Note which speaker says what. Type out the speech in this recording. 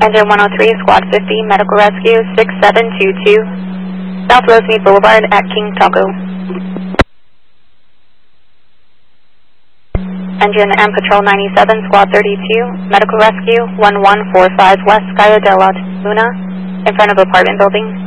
Speaker 1: Engine 103, Squad 50, Medical Rescue 6722, South Rosemead Boulevard at King Taco. Engine M Patrol 97, Squad 32, Medical Rescue 1145 West Calle de la Luna, in front of apartment building.